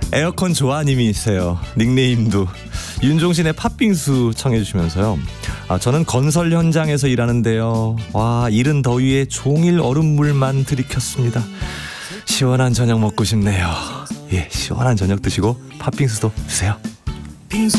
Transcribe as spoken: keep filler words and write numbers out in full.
에어컨 좋아님이세요. 닉네임도 윤종신의 팥빙수 청해 주시면서요. 아, 저는 건설 현장에서 일하는데요. 와, 이른 더위에 종일 얼음물만 들이켰습니다. 시원한 저녁 먹고 싶네요. 예, 시원한 저녁 드시고 팥빙수도 드세요.